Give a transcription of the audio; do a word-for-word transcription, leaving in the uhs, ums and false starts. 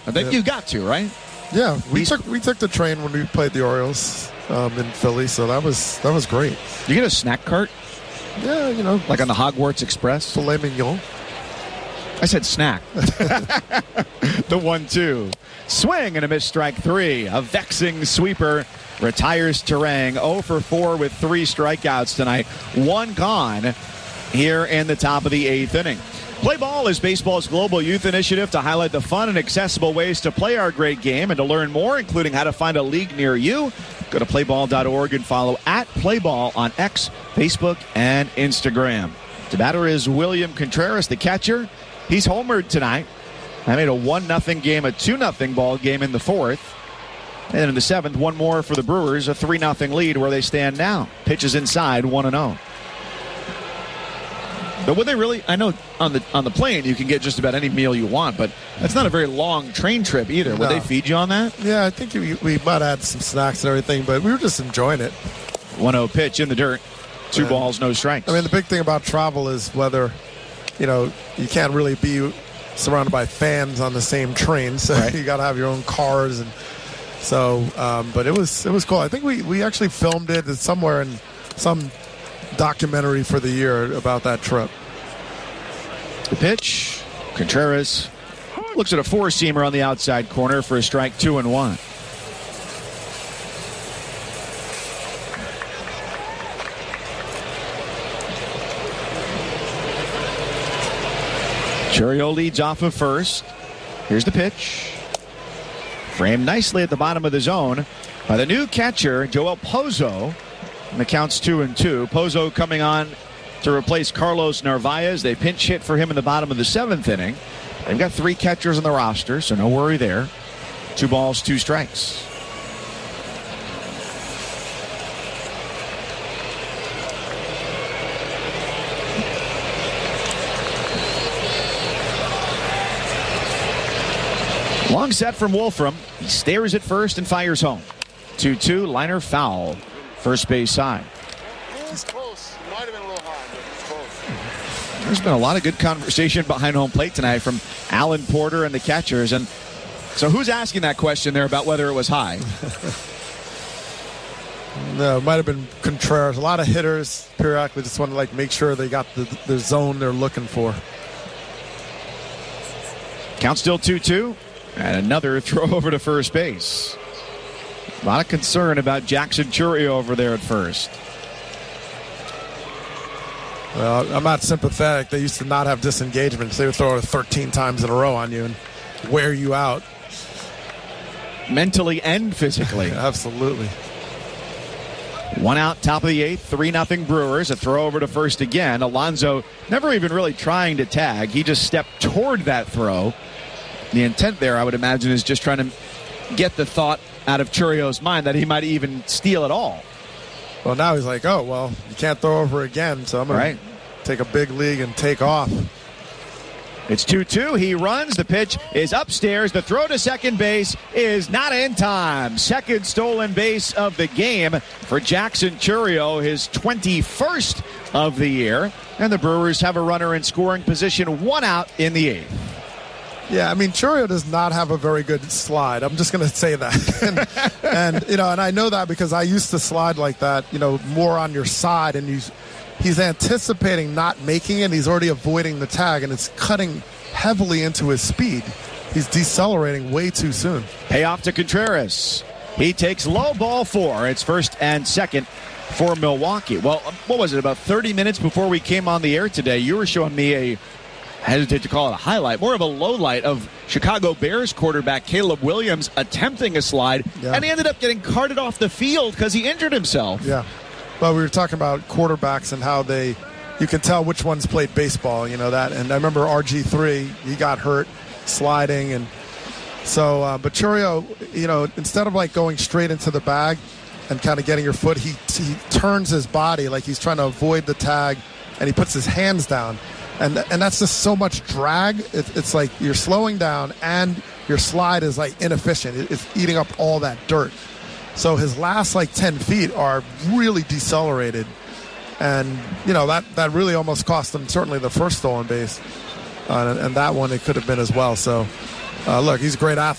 I think yeah. you got to, right? Yeah, we He's, took we took the train when we played the Orioles um, in Philly, so that was that was great. You get a snack cart? Yeah, you know, Like on the Hogwarts Express? filet mignon. I said snack. The one two. Swing and a miss, strike three. A vexing sweeper retires Turang oh for four with three strikeouts tonight. One gone here in the top of the eighth inning. Play Ball is baseball's global youth initiative to highlight the fun and accessible ways to play our great game. And to learn more, including how to find a league near you, go to play ball dot org and follow at Playball on X, Facebook, and Instagram. The batter is William Contreras, the catcher. He's homered tonight. I made a one nothing game, a two nothing ball game in the fourth. And in the seventh, one more for the Brewers, a three nothing lead where they stand now. Pitches inside, one and oh. But would they really, I know on the on the plane you can get just about any meal you want, but that's not a very long train trip either. Would No. they feed you on that? Yeah, I think we, we might add some snacks and everything, but we were just enjoying it. one oh pitch in the dirt. Two Yeah. balls, no strikes. I mean, the big thing about travel is whether, you know, you can't really be surrounded by fans on the same train, so Right. you got to have your own cars, and so. Um, but it was it was cool. I think we we actually filmed it somewhere in some documentary for the year about that trip. The pitch, Contreras looks at a four-seamer on the outside corner for a strike, two and one. Chourio leads off of first. Here's the pitch. Framed nicely at the bottom of the zone by the new catcher, Joel Pozo. And the count's two and two. Pozo coming on to replace Carlos Narvaez. They pinch hit for him in the bottom of the seventh inning. They've got three catchers on the roster, so no worry there. Two balls, two strikes. Long set from Wolfram. He stares at first and fires home. two two, liner foul. First base side. It's close. It might have been a little high, but it's close. There's been a lot of good conversation behind home plate tonight from Alan Porter and the catchers. And so who's asking that question there about whether it was high? No, it might have been Contreras. A lot of hitters periodically just want to like make sure they got the, the zone they're looking for. Count still two two. And another throw over to first base. A lot of concern about Jackson Chourio over there at first. Well, I'm not sympathetic. They used to not have disengagements. They would throw it thirteen times in a row on you and wear you out. Mentally and physically. Absolutely. One out, top of the eighth, three nothing Brewers. A throw over to first again. Alonso never even really trying to tag. He just stepped toward that throw. The intent there, I would imagine, is just trying to get the thought out of Chourio's mind that he might even steal it all. Well, now he's like, oh, well, you can't throw over again, so I'm going Right. to take a big league and take off. It's two two. He runs. The pitch is upstairs. The throw to second base is not in time. Second stolen base of the game for Jackson Chourio, his twenty-first of the year. And the Brewers have a runner in scoring position, one out in the eighth. Yeah, I mean, Chourio does not have a very good slide. I'm just going to say that. and, and, you know, and I know that because I used to slide like that, you know, more on your side. And you, he's anticipating not making it. He's already avoiding the tag, and it's cutting heavily into his speed. He's decelerating way too soon. Payoff to Contreras. He takes low ball four. It's first and second for Milwaukee. Well, what was it, about thirty minutes before we came on the air today, you were showing me a, I hesitate to call it a highlight, more of a low light of Chicago Bears quarterback Caleb Williams attempting a slide, yeah. and he ended up getting carted off the field because he injured himself. Yeah. Well, we were talking about quarterbacks and how they, you can tell which ones played baseball, you know, that. And I remember R G three, he got hurt sliding. And so, uh, but Chourio, you know, instead of like going straight into the bag and kind of getting your foot, he, he turns his body like he's trying to avoid the tag, and he puts his hands down. And and that's just so much drag. It, it's like you're slowing down, and your slide is like inefficient. It, it's eating up all that dirt. So his last like ten feet are really decelerated. And, you know, that, that really almost cost him certainly the first stolen base. Uh, and, and that one, it could have been as well. So, uh, look, he's a great athlete.